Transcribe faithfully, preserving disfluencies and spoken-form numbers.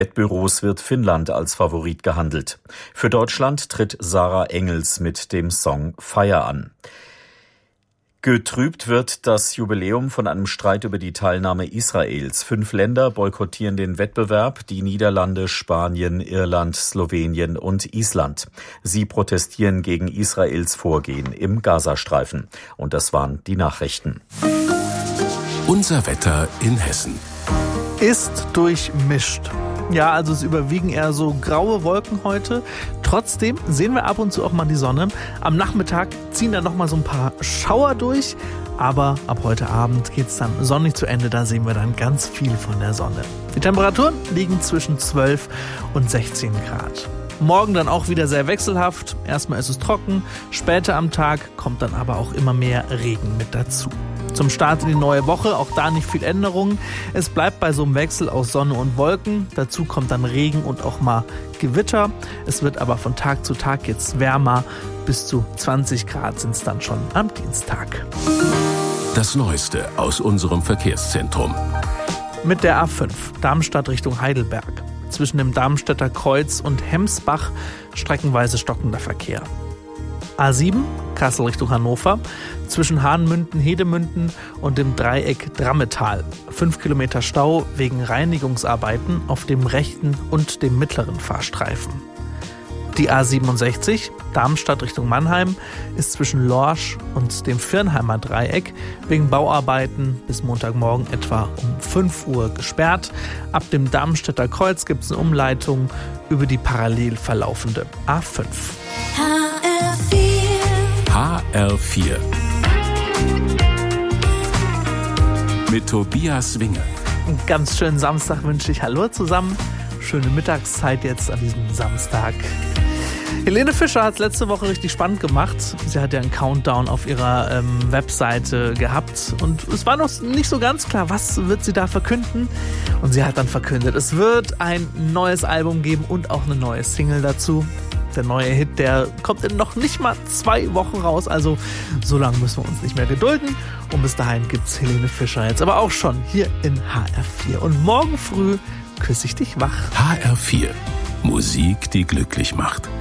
Büros wird Finnland als Favorit gehandelt. Für Deutschland tritt Sarah Engels mit dem Song Feier an. Getrübt wird das Jubiläum von einem Streit über die Teilnahme Israels. Fünf Länder boykottieren den Wettbewerb, die Niederlande, Spanien, Irland, Slowenien und Island. Sie protestieren gegen Israels Vorgehen im Gazastreifen. Und das waren die Nachrichten. Unser Wetter in Hessen ist durchmischt. Ja, also es überwiegen eher so graue Wolken heute. Trotzdem sehen wir ab und zu auch mal die Sonne. Am Nachmittag ziehen dann noch mal so ein paar Schauer durch. Aber ab heute Abend geht es dann sonnig zu Ende. Da sehen wir dann ganz viel von der Sonne. Die Temperaturen liegen zwischen zwölf und sechzehn Grad. Morgen dann auch wieder sehr wechselhaft. Erstmal ist es trocken. Später am Tag kommt dann aber auch immer mehr Regen mit dazu. Zum Start in die neue Woche, auch da nicht viel Änderungen. Es bleibt bei so einem Wechsel aus Sonne und Wolken. Dazu kommt dann Regen und auch mal Gewitter. Es wird aber von Tag zu Tag jetzt wärmer. Bis zu zwanzig Grad sind es dann schon am Dienstag. Das Neueste aus unserem Verkehrszentrum. Mit der A fünf, Darmstadt Richtung Heidelberg. Zwischen dem Darmstädter Kreuz und Hemsbach streckenweise stockender Verkehr. A sieben, Kassel Richtung Hannover, zwischen Hahnmünden-Hedemünden und dem Dreieck Drammetal. Fünf Kilometer Stau wegen Reinigungsarbeiten auf dem rechten und dem mittleren Fahrstreifen. Die A siebenundsechzig, Darmstadt Richtung Mannheim, ist zwischen Lorsch und dem Firnheimer Dreieck wegen Bauarbeiten bis Montagmorgen etwa um fünf Uhr gesperrt. Ab dem Darmstädter Kreuz gibt es eine Umleitung über die parallel verlaufende A fünf. H R vier mit Tobias Winge. Einen ganz schönen Samstag wünsche ich. Hallo zusammen. Schöne Mittagszeit jetzt an diesem Samstag. Helene Fischer hat es letzte Woche richtig spannend gemacht. Sie hat ja einen Countdown auf ihrer ähm, Webseite gehabt und es war noch nicht so ganz klar, was wird sie da verkünden. Und sie hat dann verkündet, es wird ein neues Album geben und auch eine neue Single dazu. Der neue Hit, der kommt in noch nicht mal zwei Wochen raus, also so lange müssen wir uns nicht mehr gedulden. Und bis dahin gibt's Helene Fischer jetzt aber auch schon hier in H R vier. Und morgen früh küsse ich dich wach. H R vier, Musik, die glücklich macht.